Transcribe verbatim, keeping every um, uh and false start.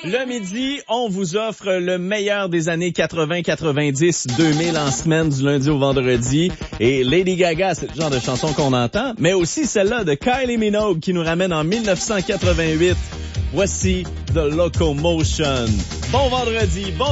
Le midi, on vous offre le meilleur des années quatre-vingts, quatre-vingt-dix, deux mille en semaine du lundi au vendredi. Et Lady Gaga, c'est le genre de chanson qu'on entend, mais aussi celle-là de Kylie Minogue qui nous ramène en dix-neuf cent quatre-vingt-huit. Voici The Locomotion. Bon vendredi, bon